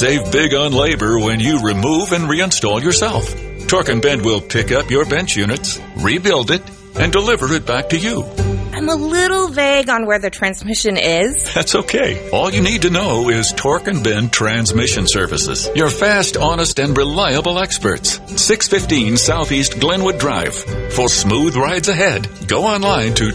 Save big on labor when you remove and reinstall yourself. Torque and Bend will pick up your bench units, rebuild it, and deliver it back to you. I'm a little vague on where the transmission is. That's okay. All you need to know is Torque and Bend Transmission Services. Your fast, honest, and reliable experts. 615 Southeast Glenwood Drive. For smooth rides ahead, go online to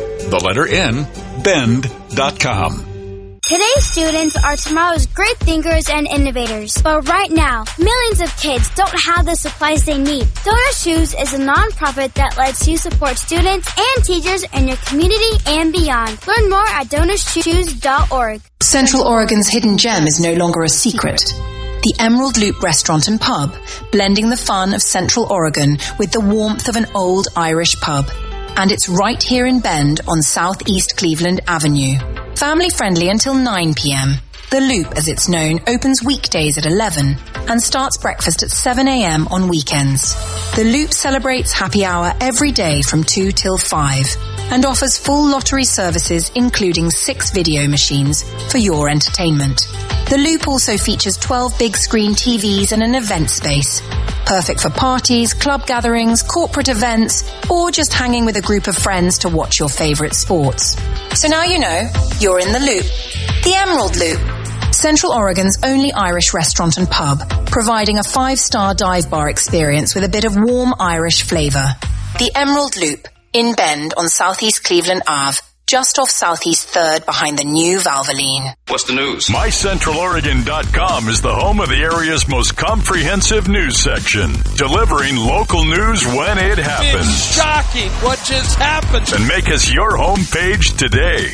torquebend.com. Today's students are tomorrow's great thinkers and innovators. But right now, millions of kids don't have the supplies they need. Donor Shoes is a nonprofit that lets you support students and teachers in your community and beyond. Learn more at DonorsShoes.org. Central Oregon's hidden gem is no longer a secret. The Emerald Loop Restaurant and Pub, blending the fun of Central Oregon with the warmth of an old Irish pub. And it's right here in Bend on Southeast Cleveland Avenue. Family friendly until 9 p.m. The Loop, as it's known, opens weekdays at 11 and starts breakfast at 7 a.m. on weekends. The Loop celebrates happy hour every day from 2 till 5 and offers full lottery services including 6 video machines for your entertainment. The Loop also features 12 big screen TVs and an event space. Perfect for parties, club gatherings, corporate events, or just hanging with a group of friends to watch your favorite sports. So now you know, you're in the Loop. The Emerald Loop. Central Oregon's only Irish restaurant and pub, providing a 5-star dive bar experience with a bit of warm Irish flavor. The Emerald Loop, in Bend on Southeast Cleveland Ave, just off Southeast 3rd behind the new Valvoline. What's the news? MyCentralOregon.com is the home of the area's most comprehensive news section, delivering local news when it happens. It's shocking what just happened. And make us your homepage today.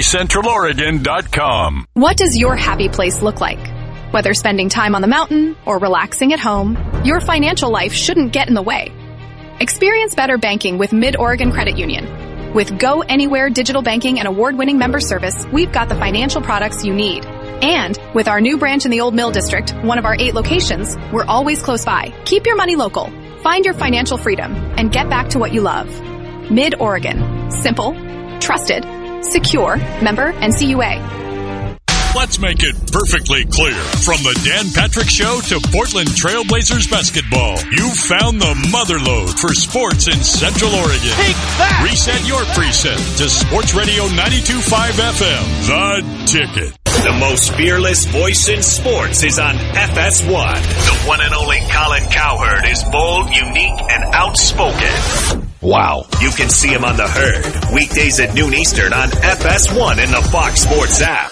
MyCentralOregon.com. What does your happy place look like? Whether spending time on the mountain or relaxing at home, your financial life shouldn't get in the way. Experience better banking with Mid-Oregon Credit Union. With Go Anywhere digital banking and award-winning member service, we've got the financial products you need. And with our new branch in the Old Mill District, one of our 8 locations, we're always close by. Keep your money local. Find your financial freedom and get back to what you love. Mid-Oregon. Simple, trusted, secure, member NCUA. Let's make it perfectly clear. From the Dan Patrick Show to Portland Trailblazers basketball, you've found the motherlode for sports in Central Oregon. Take that! Reset your preset to Sports Radio 92.5 FM, The Ticket. The most fearless voice in sports is on FS1. The one and only Colin Cowherd is bold, unique, and outspoken. Wow. You can see him on The Herd, weekdays at noon Eastern on FS1 and the Fox Sports app.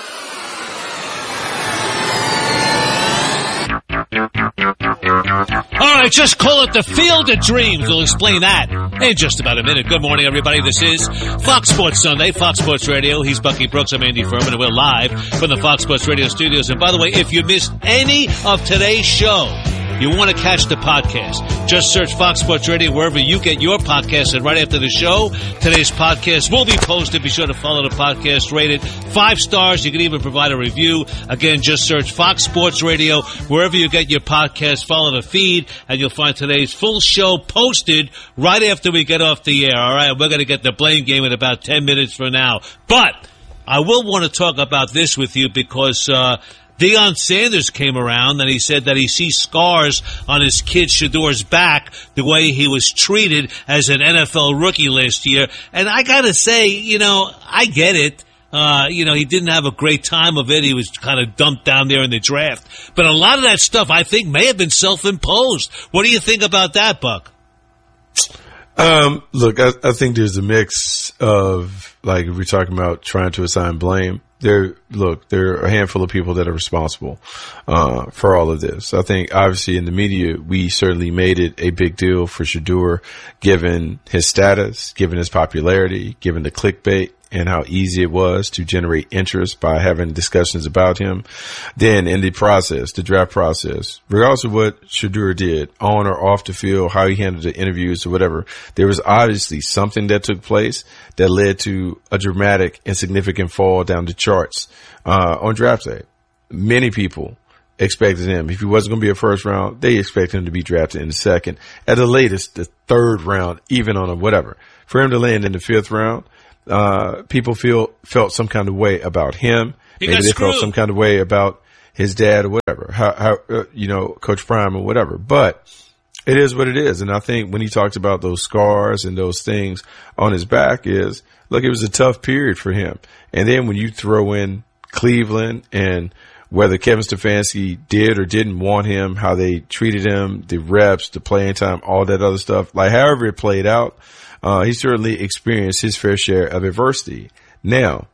All right, just call it the Field of Dreams. We'll explain that in just about a minute. Good morning, everybody. This is Fox Sports Sunday, Fox Sports Radio. He's Bucky Brooks. I'm Andy Furman, and we're live from the Fox Sports Radio studios. And by the way, if you missed any of today's show, you want to catch the podcast, just search Fox Sports Radio wherever you get your podcast. And right after the show, today's podcast will be posted. Be sure to follow the podcast, rated 5 stars. You can even provide a review. Again, just search Fox Sports Radio wherever you get your podcast. Follow the feed, and you'll find today's full show posted right after we get off the air. All right, we're going to get the blame game in about 10 minutes from now. But I will want to talk about this with you because Deion Sanders came around and he said that he sees scars on his kid Shedor's back the way he was treated as an NFL rookie last year. And I got to say, I get it. He didn't have a great time of it. He was kind of dumped down there in the draft. But a lot of that stuff, I think, may have been self-imposed. What do you think about that, Buck? Look, I think there's a mix of, like, if we're talking about trying to assign blame. There are a handful of people that are responsible for all of this. I think, obviously, in the media, we certainly made it a big deal for Shedeur, given his status, given his popularity, given the clickbait, and how easy it was to generate interest by having discussions about him. Then in the process, the draft process, regardless of what Shedeur did, on or off the field, how he handled the interviews or whatever, there was obviously something that took place that led to a dramatic and significant fall down the charts on draft day. Many people expected him. If he wasn't going to be a first round, they expected him to be drafted in the second, at the latest, the third round, even on a whatever. For him to land in the 5th round, people felt some kind of way about him. Maybe they felt some kind of way about his dad or whatever, how Coach Prime or whatever. But it is what it is. And I think when he talked about those scars and those things on his back is, look, it was a tough period for him. And then when you throw in Cleveland and whether Kevin Stefanski did or didn't want him, how they treated him, the reps, the playing time, all that other stuff, like however it played out, he certainly experienced his fair share of adversity. Now,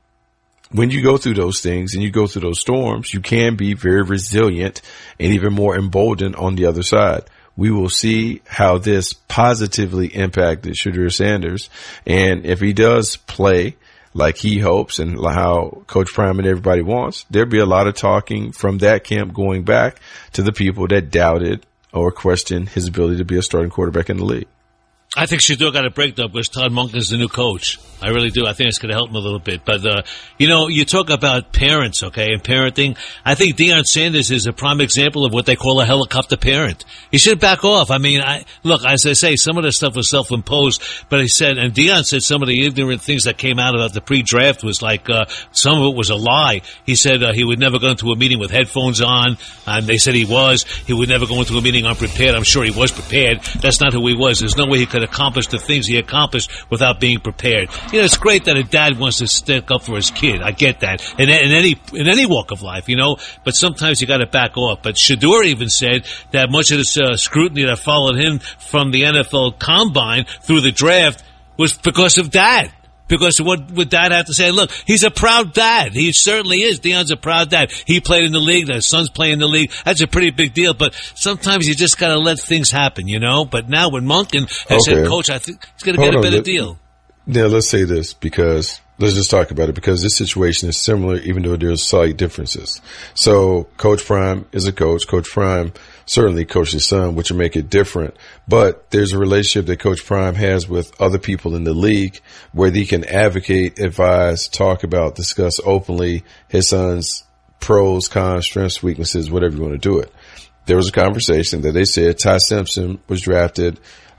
when you go through those things and you go through those storms, you can be very resilient and even more emboldened on the other side. We will see how this positively impacted Shedeur Sanders. And if he does play like he hopes and how Coach Prime and everybody wants, there'll be a lot of talking from that camp going back to the people that doubted or questioned his ability to be a starting quarterback in the league. I think Shedeur got a break, though, because Todd Monken is the new coach. I really do. I think it's going to help him a little bit. But, you talk about parents, okay, and parenting. I think Deion Sanders is a prime example of what they call a helicopter parent. He should back off. I mean, look, as I say, some of this stuff was self-imposed, but he said, and Deion said some of the ignorant things that came out about the pre-draft was like, some of it was a lie. He said he would never go into a meeting with headphones on, and they said he was. He would never go into a meeting unprepared. I'm sure he was prepared. That's not who he was. There's no way he could accomplish the things he accomplished without being prepared. It's great that a dad wants to stick up for his kid. I get that. In any walk of life, but sometimes you got to back off. But Shedeur even said that much of this scrutiny that followed him from the NFL Combine through the draft was because of Dad. Because of what Dad had to say. Look, he's a proud dad. He certainly is. Deion's a proud dad. He played in the league. His son's playing in the league. That's a pretty big deal. But sometimes you just got to let things happen, But now when Monken has said, Coach, I think he's going to get a better deal. Yeah, let's say this because let's just talk about it because this situation is similar, even though there's slight differences. So Coach Prime is a coach. Coach Prime certainly coached his son, which will make it different. But there's a relationship that Coach Prime has with other people in the league where he can advocate, advise, talk about, discuss openly his son's pros, cons, strengths, weaknesses, whatever you want to do it. There was a conversation that they said Ty Simpson was drafted,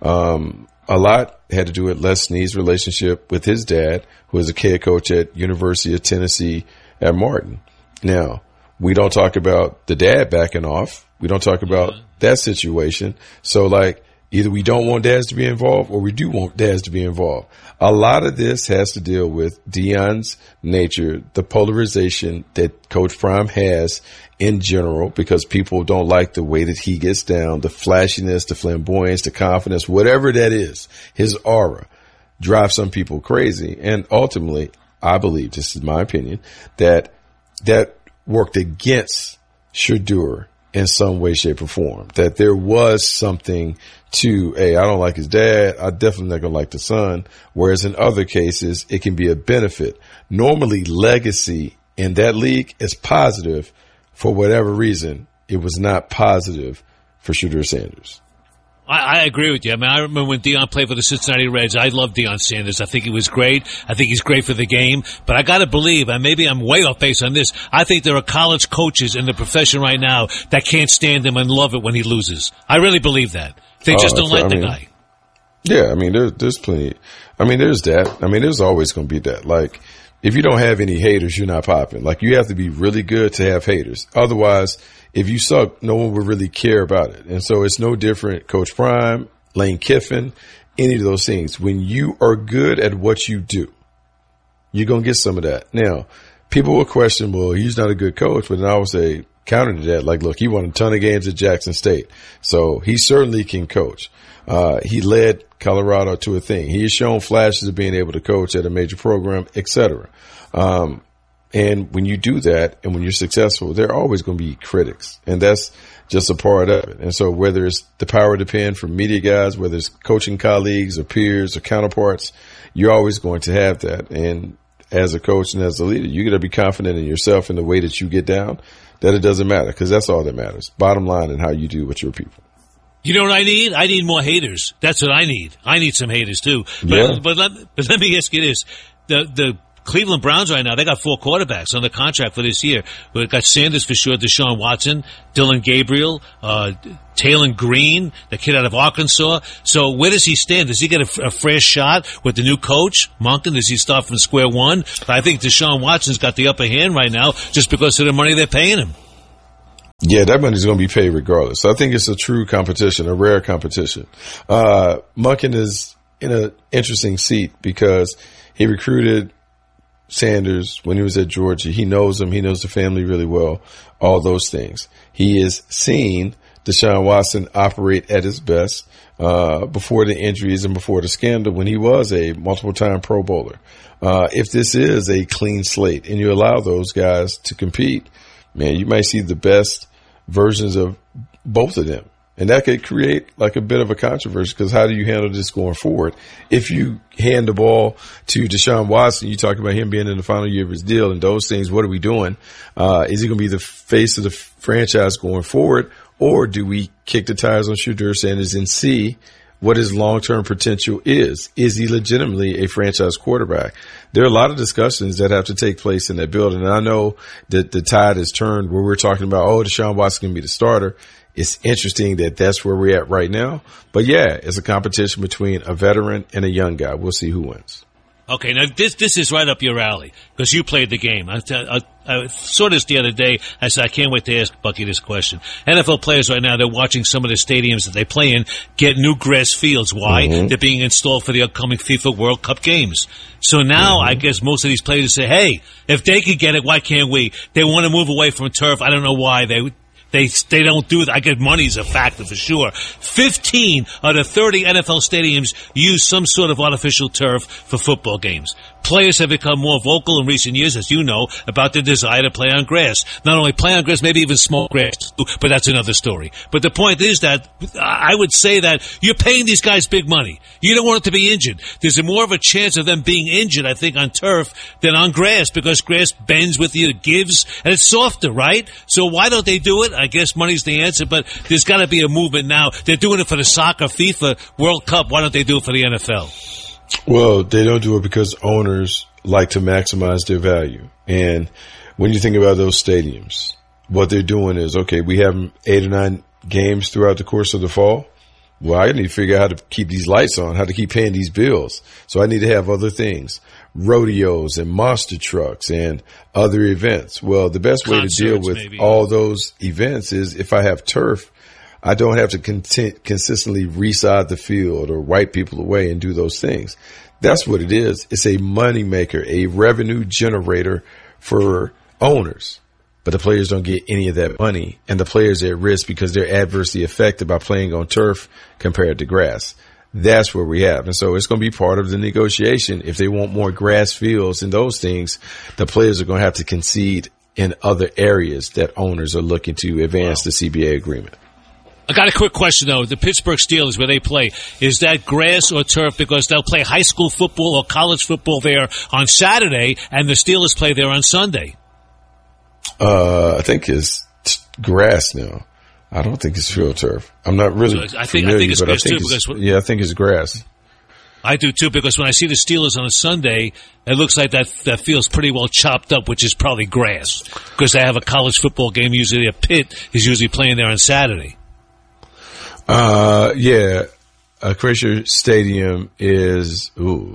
a lot had to do with Les Snead's relationship with his dad, who was a head coach at University of Tennessee at Martin. Now, we don't talk about the dad backing off. We don't talk about that situation. So, either we don't want dads to be involved or we do want dads to be involved. A lot of this has to deal with Deion's nature, the polarization that Coach Prime has in general, because people don't like the way that he gets down, the flashiness, the flamboyance, the confidence, whatever that is, his aura drives some people crazy. And ultimately, I believe, this is my opinion, that worked against Shedeur in some way, shape, or form. That there was something to, hey, I don't like his dad, I definitely not going to like the son, whereas in other cases, it can be a benefit. Normally, legacy in that league is positive. For whatever reason, it was not positive for Shedeur Sanders. I agree with you. I mean, I remember when Deion played for the Cincinnati Reds. I love Deion Sanders. I think he was great. I think he's great for the game. But I got to believe, and maybe I'm way off base on this, I think there are college coaches in the profession right now that can't stand him and love it when he loses. I really believe that. They just don't like the guy. Yeah, I mean, there's plenty. I mean, there's that. I mean, there's always going to be that. If you don't have any haters, you're not popping. You have to be really good to have haters. Otherwise, if you suck, no one would really care about it. And so it's no different. Coach Prime, Lane Kiffin, any of those things. When you are good at what you do, you're going to get some of that. Now, people will question, well, he's not a good coach. But then I would say, counter to that, look, he won a ton of games at Jackson State. So he certainly can coach. He led Colorado to a thing. He has shown flashes of being able to coach at a major program, etc. And when you do that and when you're successful, there are always going to be critics. And that's just a part of it. And so whether it's the power of the pen from media guys, whether it's coaching colleagues or peers or counterparts, you're always going to have that. And as a coach and as a leader, you got to be confident in yourself and the way that you get down, that it doesn't matter, because that's all that matters. Bottom line and how you do with your people. You know what I need? I need more haters. That's what I need. I need some haters too. But let me ask you this. The Cleveland Browns right now, they got 4 quarterbacks on the contract for this year. We've got Sanders for sure, Deshaun Watson, Dylan Gabriel, Taylor Green, the kid out of Arkansas. So where does he stand? Does he get a fresh shot with the new coach, Monken? Does he start from square one? I think Deshaun Watson's got the upper hand right now just because of the money they're paying him. Yeah, that money's going to be paid regardless. So I think it's a true competition, a rare competition. Monken is in an interesting seat because he recruited Sanders when he was at Georgia. He knows him. He knows the family really well, all those things. He has seen Deshaun Watson operate at his best before the injuries and before the scandal when he was a multiple-time Pro Bowler. If this is a clean slate and you allow those guys to compete, man, you might see the best versions of both of them. And that could create like a bit of a controversy because how do you handle this going forward? If you hand the ball to Deshaun Watson, you talk about him being in the final year of his deal and those things, what are we doing? Is he going to be the face of the franchise going forward? Or do we kick the tires on Shedeur Sanders and see what his long-term potential is? Is he legitimately a franchise quarterback? There are a lot of discussions that have to take place in that building. And I know that the tide has turned where we're talking about, Deshaun Watson can be the starter. It's interesting that that's where we're at right now. But yeah, it's a competition between a veteran and a young guy. We'll see who wins. Okay, now this is right up your alley because you played the game. I saw this the other day. I said, I can't wait to ask Bucky this question. NFL players right now, they're watching some of the stadiums that they play in get new grass fields. Why? Mm-hmm. They're being installed for the upcoming FIFA World Cup games. So now I guess most of these players say, hey, if they could get it, why can't we? They want to move away from turf. I don't know why they don't do that. I guess money's a factor for sure. 15 out of 30 NFL stadiums use some sort of artificial turf for football games. Players have become more vocal in recent years, as you know, about their desire to play on grass. Not only play on grass, maybe even small grass, but that's another story. But the point is that I would say that you're paying these guys big money. You don't want them to be injured. There's more of a chance of them being injured, I think, on turf than on grass because grass bends with you, it gives, and it's softer, right? So why don't they do it? I guess money's the answer, but there's got to be a movement now. They're doing it for the soccer FIFA World Cup. Why don't they do it for the NFL? Well, they don't do it because owners like to maximize their value. And when you think about those stadiums, what they're doing is, okay, we have 8 or 9 games throughout the course of the fall. Well, I need to figure out how to keep these lights on, how to keep paying these bills. So I need to have other things, rodeos and monster trucks and other events. Well, the best way to deal with all those events is if I have turf, I don't have to consistently reside the field or wipe people away and do those things. That's what it is. It's a money maker, a revenue generator for owners. But the players don't get any of that money, and the players are at risk because they're adversely affected by playing on turf compared to grass. That's where we have. And so it's going to be part of the negotiation. If they want more grass fields and those things, the players are going to have to concede in other areas that owners are looking to advance the CBA agreement. I got a quick question, though. The Pittsburgh Steelers, where they play, is that grass or turf? Because they'll play high school football or college football there on Saturday, and the Steelers play there on Sunday. I think it's grass now. I don't think it's real turf. I'm not really I think it's grass, too. I think it's grass. I do, too, because when I see the Steelers on a Sunday, it looks like that feels pretty well chopped up, which is probably grass. Because they have a college football game, usually a Pitt is usually playing there on Saturday. Acrisure Stadium is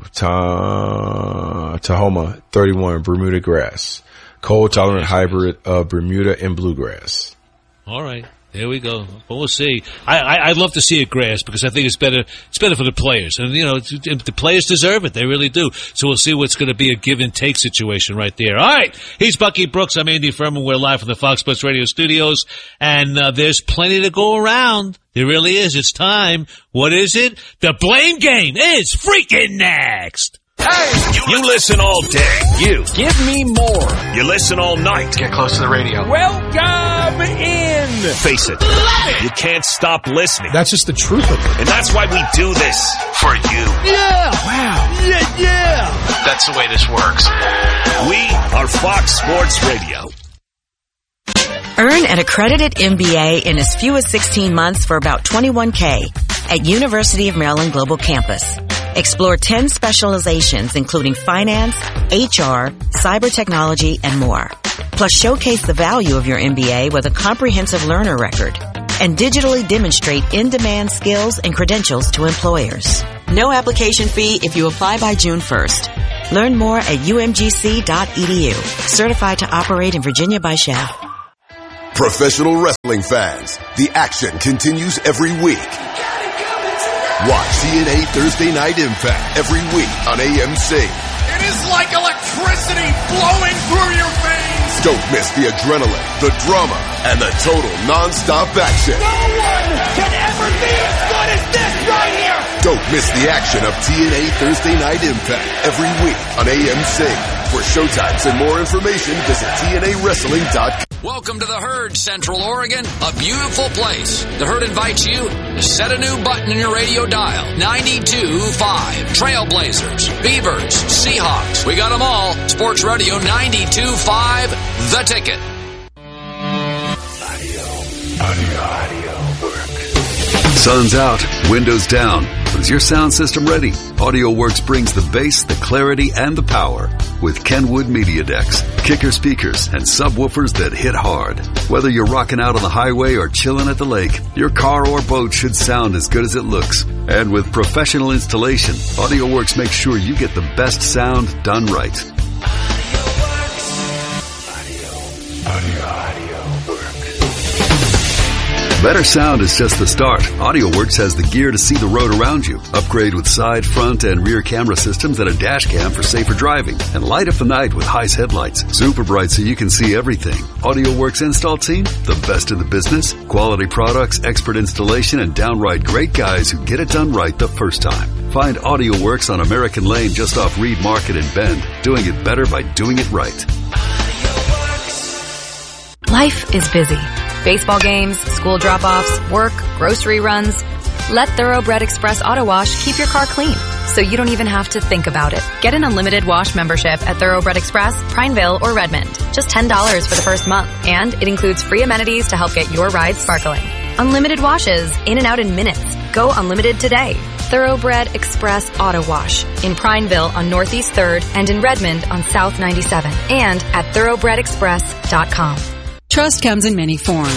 Tahoma 31 Bermuda grass, cold tolerant hybrid of Bermuda and bluegrass. All right, there we go. But we'll see. I'd love to see it grass because I think it's better. It's better for the players, and the players deserve it. They really do. So we'll see what's going to be a give and take situation right there. All right, he's Bucky Brooks. I'm Andy Furman. We're live from the Fox Sports Radio studios, and there's plenty to go around. There really is. It's time. What is it? The blame game is freaking next. Hey, you listen all day. You give me more. You listen all night. Get close to the radio. Welcome in. Face it, you can't stop listening. That's just the truth of it. And that's why we do this for you. Yeah. Wow. Yeah. That's the way this works. We are Fox Sports Radio. Earn an accredited MBA in as few as 16 months for about $21K at University of Maryland Global Campus. Explore 10 specializations including finance, HR, cyber technology, and more. Plus showcase the value of your MBA with a comprehensive learner record and digitally demonstrate in-demand skills and credentials to employers. No application fee if you apply by June 1st. Learn more at umgc.edu. Certified to operate in Virginia by Shell. Professional wrestling fans, the action continues every week. Watch TNA Thursday Night Impact every week on AMC. It is like electricity flowing through your veins. Don't miss the adrenaline, the drama, and the total non-stop action. No one can ever be as good as this right here. Don't miss the action of TNA Thursday Night Impact every week on AMC. For showtimes and more information, visit TNAWrestling.com. Welcome to the Herd, Central Oregon, a beautiful place. The Herd invites you to set a new button in your radio dial. 92.5. Trailblazers, Beavers, Seahawks. We got them all. Sports Radio 92.5. The Ticket. Audio works. Sun's out, windows down. But is your sound system ready? AudioWorks brings the bass, the clarity, and the power with Kenwood Media Decks, kicker speakers, and subwoofers that hit hard. Whether you're rocking out on the highway or chilling at the lake, your car or boat should sound as good as it looks. And with professional installation, AudioWorks makes sure you get the best sound done right. Better sound is just the start. AudioWorks has the gear to see the road around you. Upgrade with side, front, and rear camera systems and a dash cam for safer driving. And light up the night with Heis headlights. Super bright so you can see everything. AudioWorks install team, the best in the business. Quality products, expert installation, and downright great guys who get it done right the first time. Find AudioWorks on American Lane just off Reed Market in Bend. Doing it better by doing it right. Life is busy. Baseball games, school drop-offs, work, grocery runs. Let Thoroughbred Express Auto Wash keep your car clean, so you don't even have to think about it. Get an unlimited wash membership at Thoroughbred Express, Prineville, or Redmond. Just $10 for the first month, and it includes free amenities to help get your ride sparkling. Unlimited washes, in and out in minutes. Go unlimited today. Thoroughbred Express Auto Wash in Prineville on Northeast 3rd and in Redmond on South 97 and at thoroughbredexpress.com. Trust comes in many forms.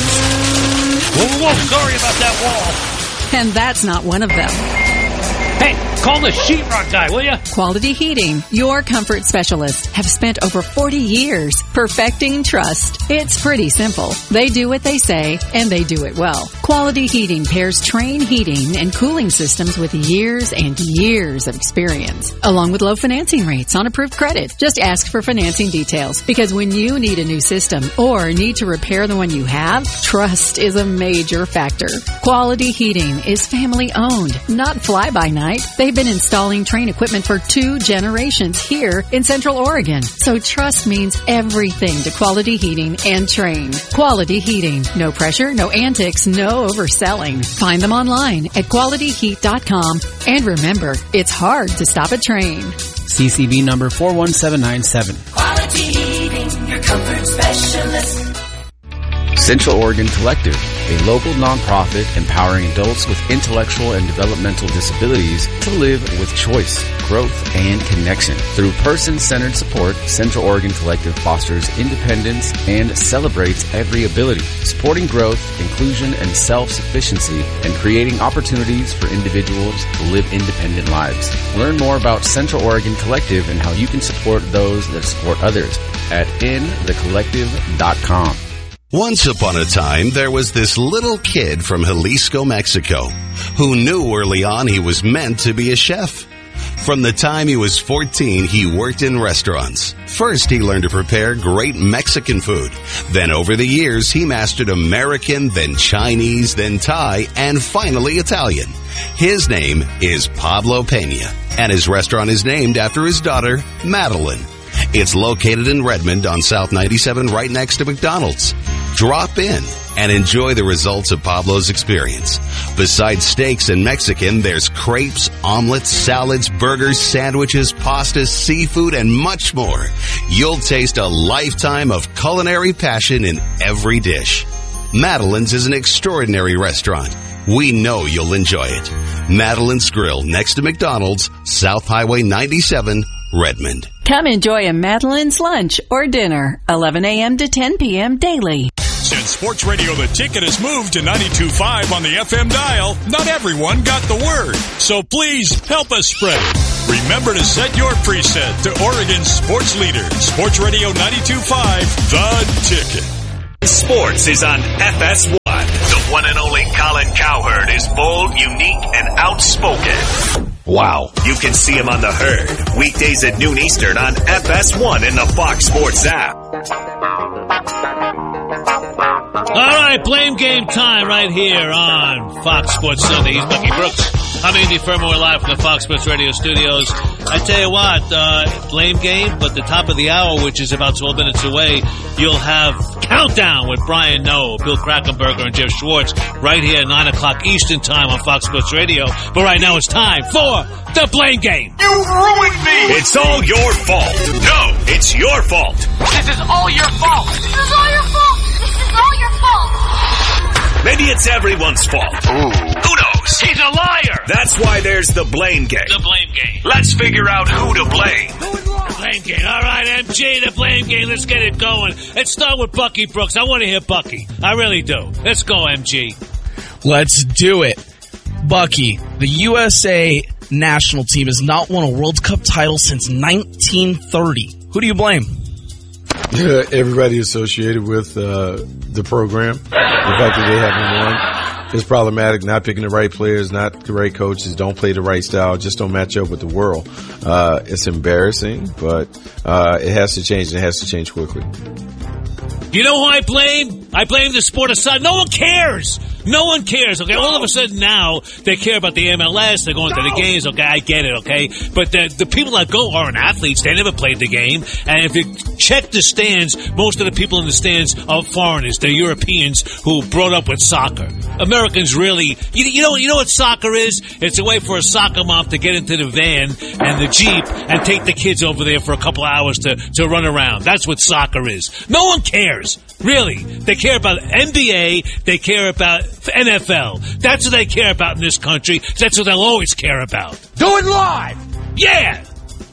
Whoa, sorry about that wall. And that's not one of them. Hey, call the sheetrock guy, will you? Quality Heating, your comfort specialists, have spent over 40 years perfecting trust. It's pretty simple. They do what they say, and they do it well. Quality Heating pairs Trane heating and cooling systems with years and years of experience, along with low financing rates on approved credit. Just ask for financing details, because when you need a new system or need to repair the one you have, trust is a major factor. Quality Heating is family owned, not fly-by-night. They've been installing Trane equipment for 2 generations here in Central Oregon. So trust means everything to Quality Heating and Trane. Quality Heating. No pressure, no antics, no overselling. Find them online at qualityheat.com. And remember, it's hard to stop a Trane. CCB number 41797. Quality Heating, your comfort specialist. Central Oregon Collective, a local nonprofit empowering adults with intellectual and developmental disabilities to live with choice, growth, and connection. Through person-centered support, Central Oregon Collective fosters independence and celebrates every ability, supporting growth, inclusion, and self-sufficiency, and creating opportunities for individuals to live independent lives. Learn more about Central Oregon Collective and how you can support those that support others at inthecollective.com. Once upon a time, there was this little kid from Jalisco, Mexico, who knew early on he was meant to be a chef. From the time he was 14, he worked in restaurants. First, he learned to prepare great Mexican food. Then over the years, he mastered American, then Chinese, then Thai, and finally Italian. His name is Pablo Pena, and his restaurant is named after his daughter, Madeline. It's located in Redmond on South 97 right next to McDonald's. Drop in and enjoy the results of Pablo's experience. Besides steaks and Mexican, there's crepes, omelets, salads, burgers, sandwiches, pastas, seafood, and much more. You'll taste a lifetime of culinary passion in every dish. Madeline's is an extraordinary restaurant. We know you'll enjoy it. Madeline's Grill next to McDonald's, South Highway 97, Redmond. Come enjoy a Madeline's lunch or dinner, 11 a.m. to 10 p.m. daily. Since Sports Radio The Ticket has moved to 92.5 on the FM dial, not everyone got the word. So please help us spread it. Remember to set your preset to Oregon's sports leader, Sports Radio 92.5, The Ticket. Sports is on FS1. The one and only Colin Cowherd is bold, unique, and outspoken. Wow. You can see him on The Herd, weekdays at noon Eastern on FS1 in the Fox Sports app. All right, blame game time right here on Fox Sports Sunday. He's Bucky Brooks. I'm Andy Furman. We're live from the Fox Sports Radio studios. I tell you what, blame game, but the top of the hour, which is about 12 minutes away, you'll have Countdown with Brian Noe, Bill Krackomberger, and Jeff Schwartz right here at 9 o'clock Eastern Time on Fox Sports Radio. But right now it's time for the blame game. You ruined me! It's all your fault. No, it's your fault. This is all your fault. This is all your fault. This is all your fault. Maybe it's everyone's fault. Ooh. Who knows? He's a liar. That's why there's the blame game. The blame game. Let's figure out who to blame. The blame game. All right, MG, the blame game. Let's get it going. Let's start with Bucky Brooks. I want to hear Bucky. I really do. Let's go, MG. Let's do it. Bucky, the USA national team has not won a World Cup title since 1930. Who do you blame? Everybody associated with the program. The fact that they haven't won is problematic. Not picking the right players, not the right coaches, don't play the right style, just don't match up with the world. It's embarrassing, but it has to change, and it has to change quickly. You know who I blame? I blame the sport of soccer. No one cares. No one cares, okay? All of a sudden now, they care about the MLS, they're going to the games, okay? I get it, okay? But the people that go aren't athletes. They never played the game. And if you check the stands, most of the people in the stands are foreigners. They're Europeans who brought up with soccer. Americans really, you know what soccer is? It's a way for a soccer mom to get into the van and the Jeep and take the kids over there for a couple of hours to run around. That's what soccer is. No one cares. Really. They care about NBA. They care about NFL. That's what they care about in this country. That's what they'll always care about. Do it live! Yeah!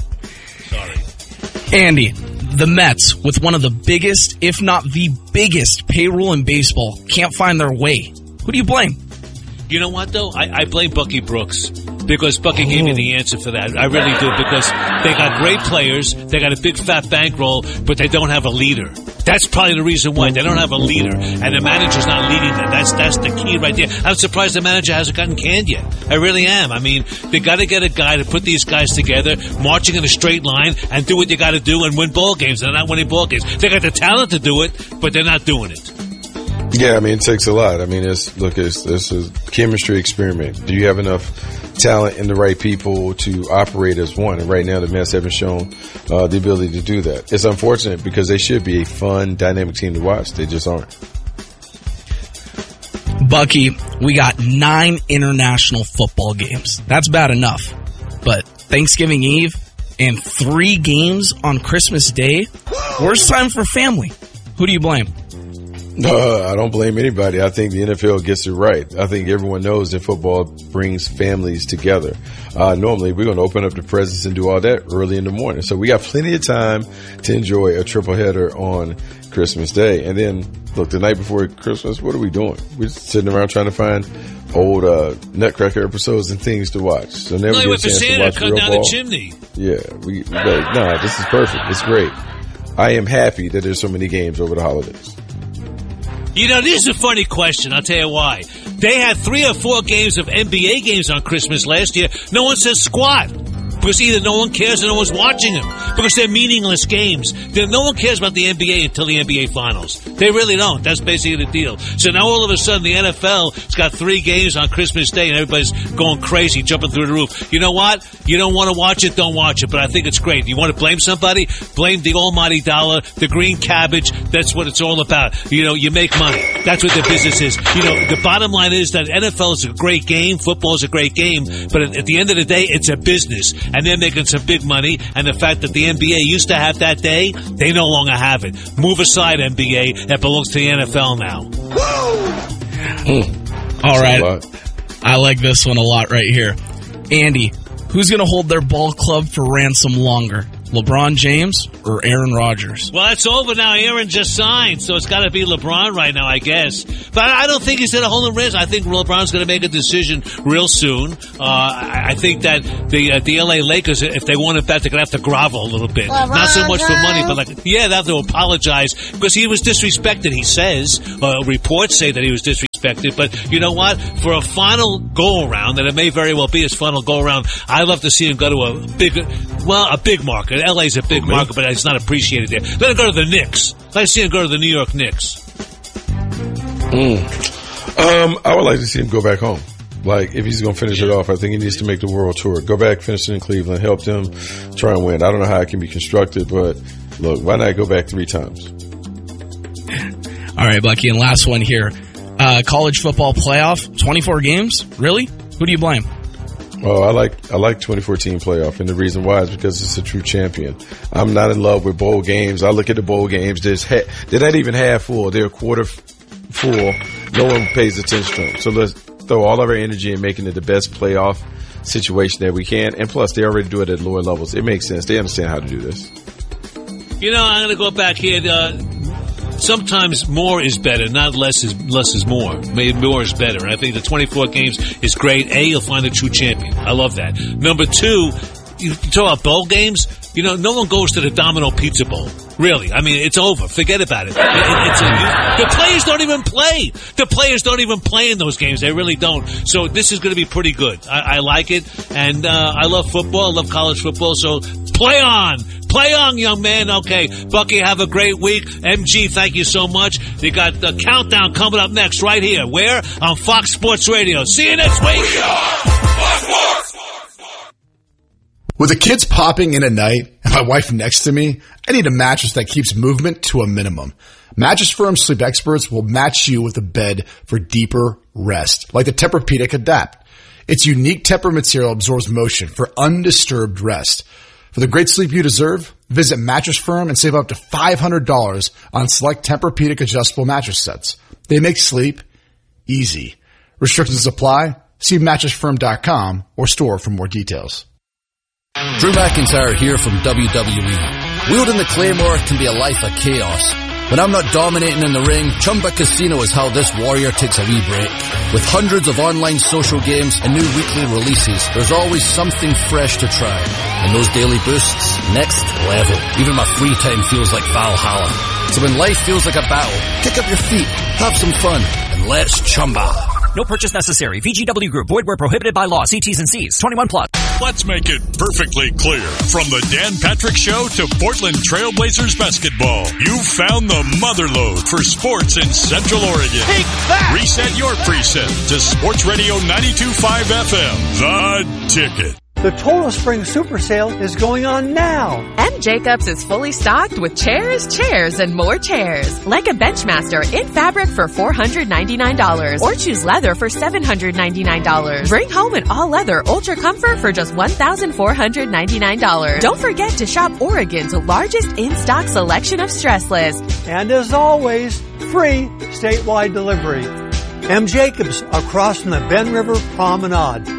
Sorry. Andy, the Mets, with one of the biggest, if not the biggest, payroll in baseball, can't find their way. Who do you blame? You know what, though? I blame Bucky Brooks. Because Bucky gave me the answer for that. I really do. Because they got great players. They got a big fat bankroll, but they don't have a leader. That's probably the reason why. They don't have a leader. And the manager's not leading them. That's the key right there. I'm surprised the manager hasn't gotten canned yet. I really am. I mean, they got to get a guy to put these guys together, marching in a straight line, and do what you got to do and win ball games. They're not winning ball games. They got the talent to do it, but they're not doing it. Yeah, I mean, it takes a lot. I mean, it's a chemistry experiment. Do you have enough talent and the right people to operate as one? And right now, the Mets haven't shown the ability to do that. It's unfortunate because they should be a fun, dynamic team to watch. They just aren't. Bucky, we got 9 international football games. That's bad enough. But Thanksgiving Eve and 3 games on Christmas Day, worst time for family. Who do you blame? I don't blame anybody. I think the NFL gets it right. I think everyone knows that football brings families together. Normally, we're going to open up the presents and do all that early in the morning. So we got plenty of time to enjoy a triple header on Christmas Day. And then, look, the night before Christmas, what are we doing? We're sitting around trying to find old Nutcracker episodes and things to watch. So never get a chance to watch real ball. Down the chimney. Yeah, this is perfect. It's great. I am happy that there's so many games over the holidays. You know, this is a funny question. I'll tell you why. They had 3 or 4 games of NBA games on Christmas last year. No one says squat. Because either no one cares or no one's watching them. Because they're meaningless games. No one cares about the NBA until the NBA Finals. They really don't. That's basically the deal. So now all of a sudden the NFL has got 3 games on Christmas Day and everybody's going crazy, jumping through the roof. You know what? You don't want to watch it, don't watch it. But I think it's great. You want to blame somebody? Blame the almighty dollar, the green cabbage. That's what it's all about. You know, you make money. That's what the business is. You know, the bottom line is that NFL is a great game. Football is a great game. But at the end of the day, it's a business. And they're making some big money. And the fact that the NBA used to have that day, they no longer have it. Move aside, NBA. That belongs to the NFL now. All right. I like this one a lot right here. Andy, who's going to hold their ball club for ransom longer? LeBron James or Aaron Rodgers? Well, it's over now. Aaron just signed, so it's got to be LeBron right now, I guess. But I don't think he's at a hole in the wrist. I think LeBron's going to make a decision real soon. I think that the LA Lakers, if they want it back, they're going to have to grovel a little bit. LeBron, not so much for money, but they have to apologize because he was disrespected, he says. Reports say that he was disrespected. But you know what? For a final go-around, and it may very well be his final go-around, I'd love to see him go to a big market. LA's a big market, but it's not appreciated there. Let him go to the Knicks. Let's see him go to the New York Knicks. I would like to see him go back home. Like, if he's going to finish it off, I think he needs to make the world tour. Go back, finish it in Cleveland, help them try and win. I don't know how it can be constructed, but look, why not go back 3 times? All right, Bucky, and last one here. College football playoff, 24 games? Really? Who do you blame? Oh, I like 2014 playoff, and the reason why is because it's a true champion. I'm not in love with bowl games. I look at the bowl games. They're not even half full. They're a quarter full. No one pays attention to them. So let's throw all of our energy in making it the best playoff situation that we can. And plus, they already do it at lower levels. It makes sense. They understand how to do this. You know, I'm going to go back here. Sometimes more is better, not less is more. Maybe more is better. And I think the 24 games is great. You'll find a true champion. I love that. Number 2, you talk about bowl games. You know, no one goes to the Domino Pizza Bowl. Really. I mean, it's over. Forget about it. The players don't even play. The players don't even play in those games. They really don't. So this is going to be pretty good. I like it. And I love football. I love college football. So play on. Play on, young man. Okay. Bucky, have a great week. MG, thank you so much. You got the countdown coming up next right here. Where? On Fox Sports Radio. See you next week. We are Fox Sports. With the kids popping in at night and my wife next to me, I need a mattress that keeps movement to a minimum. Mattress Firm Sleep Experts will match you with a bed for deeper rest, like the Tempur-Pedic Adapt. Its unique Tempur material absorbs motion for undisturbed rest. For the great sleep you deserve, visit Mattress Firm and save up to $500 on select Tempur-Pedic adjustable mattress sets. They make sleep easy. Restrictions apply. See mattressfirm.com or store for more details. Drew McIntyre here from WWE. Wielding the Claymore can be a life of chaos. When I'm not dominating in the ring, Chumba Casino is how this warrior takes a wee break. With hundreds of online social games and new weekly releases, there's always something fresh to try. And those daily boosts, next level. Even my free time feels like Valhalla. So when life feels like a battle, kick up your feet, have some fun, and let's Chumba. No purchase necessary. VGW Group. Void where prohibited by law. See T's and C's. 21 plus. Let's make it perfectly clear. From the Dan Patrick Show to Portland Trailblazers basketball, you found the motherlode for sports in Central Oregon. Take that! Reset your preset to Sports Radio 92.5 FM. The Ticket. The Total Spring Super Sale is going on now. M. Jacobs is fully stocked with chairs, and more chairs. Like a Benchmaster in fabric for $499 or choose leather for $799. Bring home an all-leather Ultra Comfort for just $1,499. Don't forget to shop Oregon's largest in-stock selection of stressless. And as always, free statewide delivery. M. Jacobs across from the Ben River Promenade.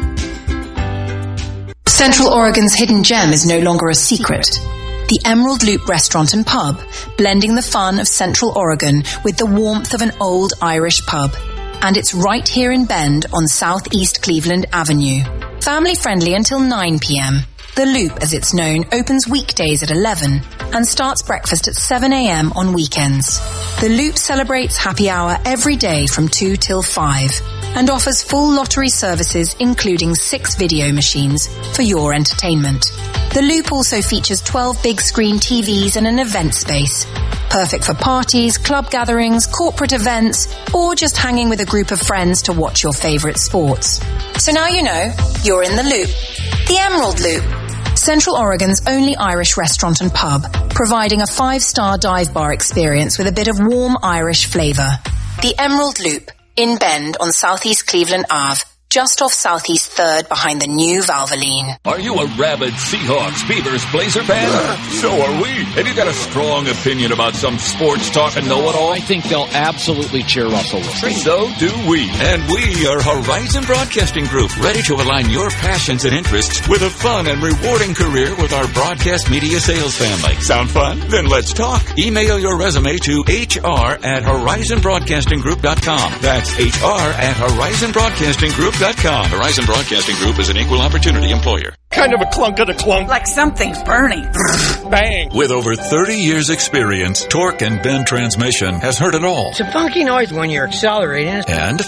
Central Oregon's hidden gem is no longer a secret. The Emerald Loop Restaurant and Pub, blending the fun of Central Oregon with the warmth of an old Irish pub. And it's right here in Bend on Southeast Cleveland Avenue. Family friendly until 9 p.m. The Loop, as it's known, opens weekdays at 11 and starts breakfast at 7 a.m. on weekends. The Loop celebrates happy hour every day from 2 till 5 and offers full lottery services including 6 video machines for your entertainment. The Loop also features 12 big screen TVs and an event space. Perfect for parties, club gatherings, corporate events, or just hanging with a group of friends to watch your favorite sports. So now you know, you're in the Loop. The Emerald Loop. Central Oregon's only Irish restaurant and pub, providing a 5-star dive bar experience with a bit of warm Irish flavor. The Emerald Loop, in Bend on Southeast Cleveland Ave. just off Southeast 3rd behind the new Valvoline. Are you a rabid Seahawks, Beavers, Blazer fan? So are we. Have you got a strong opinion about some sports talk and know-it-all? I think they'll absolutely cheer Russell Wilson. So do we. And we are Horizon Broadcasting Group, ready to align your passions and interests with a fun and rewarding career with our broadcast media sales family. Sound fun? Then let's talk. Email your resume to hr@horizonbroadcastinggroup.com. That's hr@horizonbroadcastinggroup.com. Horizon Broadcasting Group is an equal opportunity employer. Kind of a clunk of the clunk. Like something's burning. Bang. With over 30 years experience, Torque and Bend Transmission has heard it all. It's a funky noise when you're accelerating. And